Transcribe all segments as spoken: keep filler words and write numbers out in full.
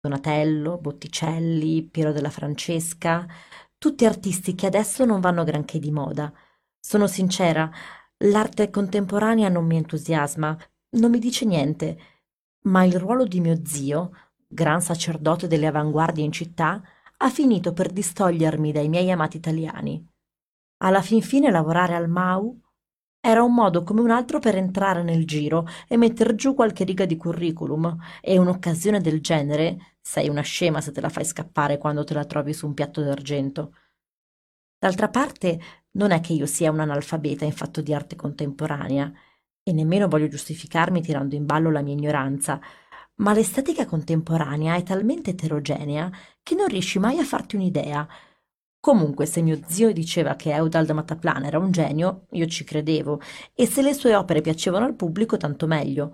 Donatello, Botticelli, Piero della Francesca, tutti artisti che adesso non vanno granché di moda. Sono sincera, l'arte contemporanea non mi entusiasma, non mi dice niente, ma il ruolo di mio zio, gran sacerdote delle avanguardie in città, ha finito per distogliermi dai miei amati italiani. Alla fin fine lavorare al M A U era un modo come un altro per entrare nel giro e metter giù qualche riga di curriculum, e un'occasione del genere sei una scema se te la fai scappare quando te la trovi su un piatto d'argento. D'altra parte, non è che io sia un'analfabeta in fatto di arte contemporanea, e nemmeno voglio giustificarmi tirando in ballo la mia ignoranza, ma l'estetica contemporanea è talmente eterogenea che non riesci mai a farti un'idea. Comunque, se mio zio diceva che Eudald Mataplan era un genio, io ci credevo, e se le sue opere piacevano al pubblico, tanto meglio.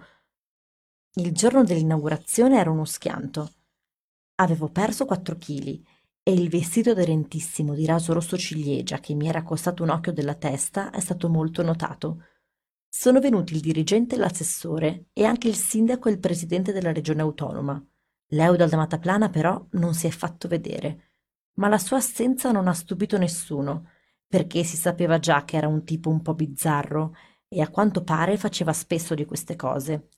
Il giorno dell'inaugurazione era uno schianto. Avevo perso quattro chili e il vestito aderentissimo di raso rosso ciliegia che mi era costato un occhio della testa è stato molto notato. Sono venuti il dirigente e l'assessore e anche il sindaco e il presidente della regione autonoma. L'Eudald Mataplana però non si è fatto vedere, ma la sua assenza non ha stupito nessuno, perché si sapeva già che era un tipo un po' bizzarro e a quanto pare faceva spesso di queste cose.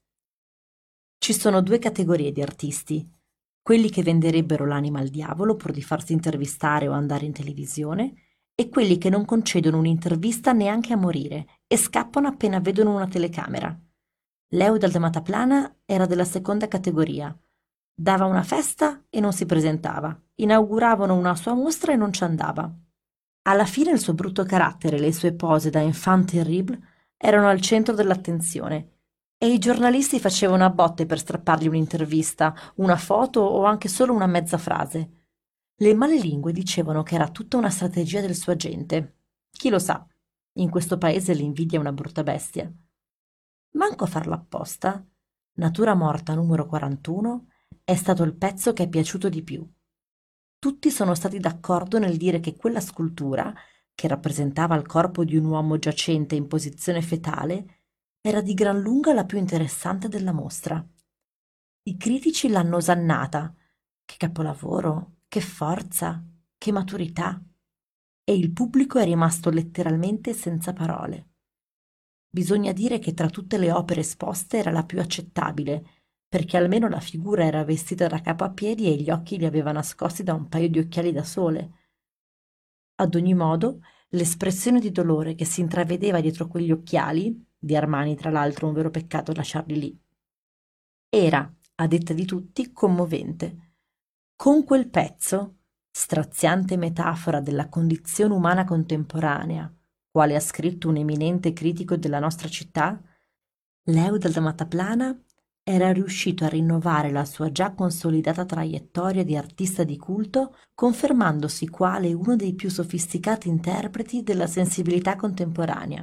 Ci sono due categorie di artisti: quelli che venderebbero l'anima al diavolo pur di farsi intervistare o andare in televisione, e quelli che non concedono un'intervista neanche a morire e scappano appena vedono una telecamera. L'Eudald Mataplana era della seconda categoria. Dava una festa e non si presentava, inauguravano una sua mostra e non ci andava. Alla fine il suo brutto carattere e le sue pose da enfant terrible erano al centro dell'attenzione e i giornalisti facevano a botte per strappargli un'intervista, una foto o anche solo una mezza frase. Le malelingue dicevano che era tutta una strategia del suo agente. Chi lo sa, in questo paese l'invidia è una brutta bestia. Manco a farlo apposta, Natura morta numero quarantuno è stato il pezzo che è piaciuto di più. Tutti sono stati d'accordo nel dire che quella scultura, che rappresentava il corpo di un uomo giacente in posizione fetale, era di gran lunga la più interessante della mostra. I critici l'hanno osannata. Che capolavoro, che forza, che maturità. E il pubblico è rimasto letteralmente senza parole. Bisogna dire che tra tutte le opere esposte era la più accettabile, perché almeno la figura era vestita da capo a piedi e gli occhi li aveva nascosti da un paio di occhiali da sole. Ad ogni modo, l'espressione di dolore che si intravedeva dietro quegli occhiali, di Armani tra l'altro un vero peccato lasciarli lì, era, a detta di tutti, commovente. Con quel pezzo, straziante metafora della condizione umana contemporanea, quale ha scritto un eminente critico della nostra città, Leudald Mataplana era riuscito a rinnovare la sua già consolidata traiettoria di artista di culto, confermandosi quale uno dei più sofisticati interpreti della sensibilità contemporanea.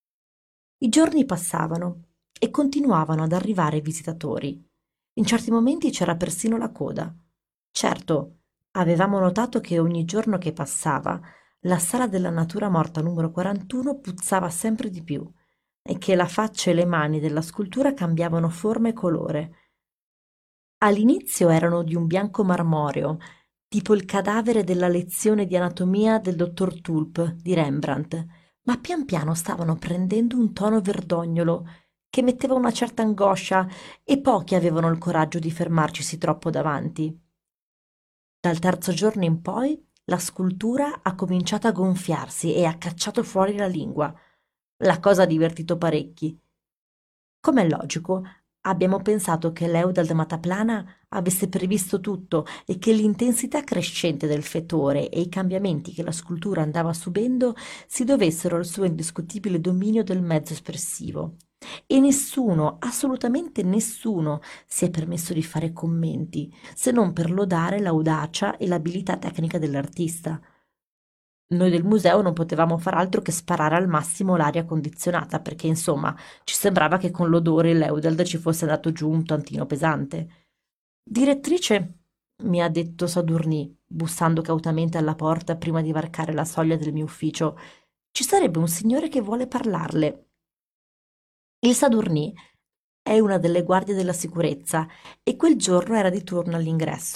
I giorni passavano e continuavano ad arrivare visitatori. In certi momenti c'era persino la coda. Certo, avevamo notato che ogni giorno che passava la sala della natura morta numero quarantuno puzzava sempre di più e che la faccia e le mani della scultura cambiavano forma e colore. All'inizio erano di un bianco marmoreo, tipo il cadavere della lezione di anatomia del dottor Tulp di Rembrandt, ma pian piano stavano prendendo un tono verdognolo che metteva una certa angoscia e pochi avevano il coraggio di fermarcisi troppo davanti. Dal terzo giorno in poi la scultura ha cominciato a gonfiarsi e ha cacciato fuori la lingua. La cosa ha divertito parecchi. Com'è logico, abbiamo pensato che l'Eudald Mataplana avesse previsto tutto e che l'intensità crescente del fetore e i cambiamenti che la scultura andava subendo si dovessero al suo indiscutibile dominio del mezzo espressivo. E nessuno, assolutamente nessuno, si è permesso di fare commenti, se non per lodare l'audacia e l'abilità tecnica dell'artista. Noi del museo non potevamo far altro che sparare al massimo l'aria condizionata, perché insomma ci sembrava che con l'odore l'Eudald ci fosse andato giù un tantino pesante. Direttrice, mi ha detto Sadurní, bussando cautamente alla porta prima di varcare la soglia del mio ufficio, ci sarebbe un signore che vuole parlarle. Il Sadurní è una delle guardie della sicurezza e quel giorno era di turno all'ingresso.